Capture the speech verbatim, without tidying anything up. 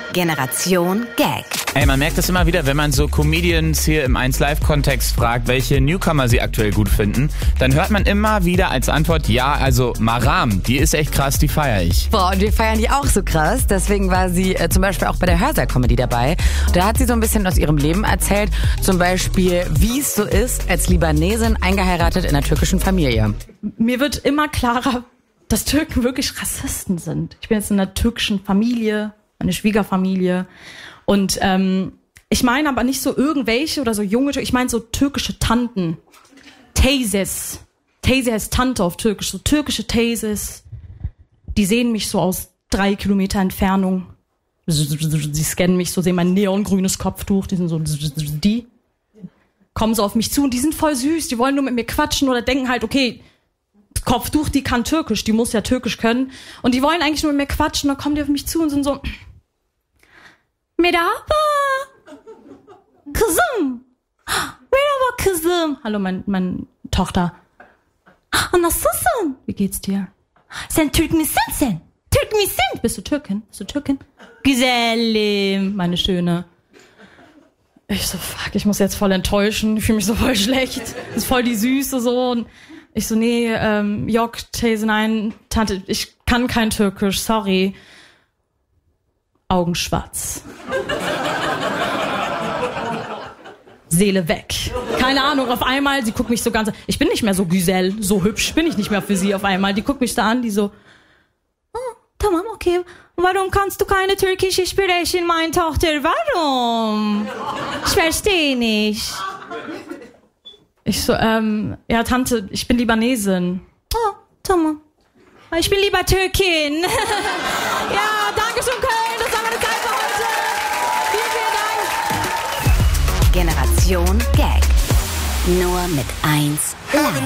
Generation Gag. Ey, man merkt das immer wieder, wenn man so Comedians hier im eins Live Kontext fragt, welche Newcomer sie aktuell gut finden, dann hört man immer wieder als Antwort, ja, also Maram, die ist echt krass, die feiere ich. Boah, und wir feiern die auch so krass. Deswegen war sie äh, zum Beispiel auch bei der Hörsaal-Comedy dabei. Da hat sie so ein bisschen aus ihrem Leben erzählt. Zum Beispiel, wie es so ist, als Libanesin eingeheiratet in einer türkischen Familie. Mir wird immer klarer, dass Türken wirklich Rassisten sind. Ich bin jetzt in einer türkischen Familie, meine Schwiegerfamilie. Und ähm, ich meine aber nicht so irgendwelche oder so junge Türken, ich meine so türkische Tanten. Teyzes. Teyze heißt Tante auf Türkisch. So türkische Teyzes. Die sehen mich so aus drei Kilometer Entfernung. Sie scannen mich so, sehen mein neongrünes Kopftuch. Die sind so, die kommen so auf mich zu und die sind voll süß. Die wollen nur mit mir quatschen oder denken halt, okay, Kopftuch, die kann Türkisch, die muss ja Türkisch können. Und die wollen eigentlich nur mit mir quatschen. Dann kommen die auf mich zu und sind so, Merhaba. Kızım. Merhaba kızım. Hallo, mein, meine Tochter. Nasılsın? Wie geht's dir? Sen Türk misin sen? Türk misin? Bist du Türkin? Bist du Türkin? Güzelim, meine Schöne. Ich so, fuck, ich muss jetzt voll enttäuschen. Ich fühle mich so voll schlecht. Das ist voll die Süße so. Und ich so, nee, ähm, Yok, Teyze, nein, Tante, ich kann kein Türkisch, sorry. Augen schwarz. Seele weg. Keine Ahnung, auf einmal, sie guckt mich so ganz, ich bin nicht mehr so Güzel, so hübsch bin ich nicht mehr für sie auf einmal. Die guckt mich da an, die so, oh, tamam, okay, warum kannst du keine türkische sprechen, meine Tochter, warum? Ich verstehe nicht. Ich so, ähm, ja, Tante, ich bin Libanesin. Oh, tamam. Ich bin lieber Türkin. Ja, danke schön, Köln, das war meine Zeit für heute. Vielen, vielen Dank. Generation Gag. Nur mit eins Live.